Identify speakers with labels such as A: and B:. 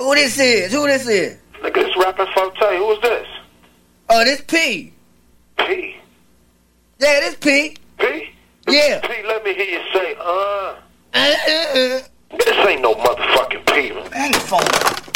A: Who this is?
B: Nigga, this rapping Forte. Who is this?
A: Oh, this P.
B: P?
A: Yeah, this P.
B: P?
A: Yeah.
B: P, let me hear you say, This ain't no motherfucking P.
A: Hang the phone up.